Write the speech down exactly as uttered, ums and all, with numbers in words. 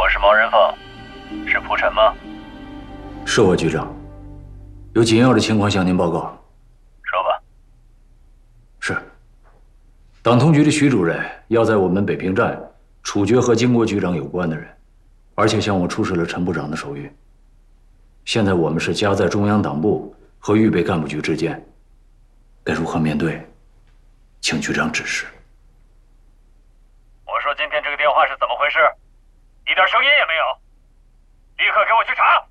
我是毛人凤，是蒲晨吗？ 是我，局长，有紧要的情况向您报告。 说吧。 是，党通局的徐主任要在我们北平站处决和经国局长有关的人，而且向我出示了陈部长的手谕。现在我们是夹在中央党部和预备干部局之间，该如何面对，请局长指示。 我说今天这个电话是怎么回事？一点声音也没有，立刻给我去查！